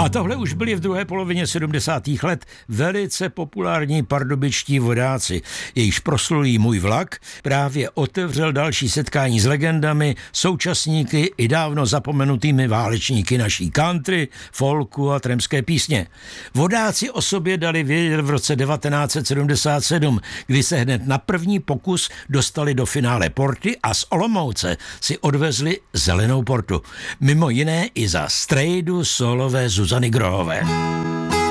A tohle už byli v druhé polovině 70. let velice populární pardubičtí vodáci. Jejíž proslulý Můj vlak právě otevřel další setkání s legendami, současníky i dávno zapomenutými válečníky naší country, folku a tramské písně. Vodáci o sobě dali vědět v roce 1977, kdy se hned na první pokus dostali do finále porty a z Olomouce si odvezli zelenou portu. Mimo jiné i za strejdu solové Zuzany Grohové.